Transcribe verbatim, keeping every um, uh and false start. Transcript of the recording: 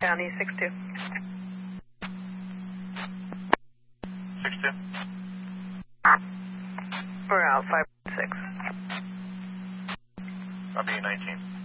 County six two. six two. We're out five six. I'll be nineteen.